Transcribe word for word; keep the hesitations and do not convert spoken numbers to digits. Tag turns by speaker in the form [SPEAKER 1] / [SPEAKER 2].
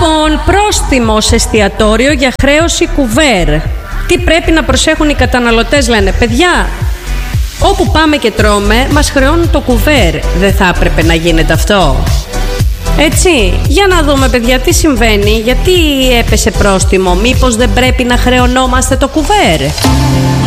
[SPEAKER 1] Λοιπόν, πρόστιμο σε εστιατόριο για χρέωση κουβέρ. Τι πρέπει να προσέχουν οι καταναλωτές, λένε. Παιδιά, όπου πάμε και τρώμε, μας χρεώνουν το κουβέρ. Δεν θα έπρεπε να γίνεται αυτό? Έτσι, για να δούμε, παιδιά, τι συμβαίνει. Γιατί έπεσε πρόστιμο? Μήπως δεν πρέπει να χρεωνόμαστε το κουβέρ?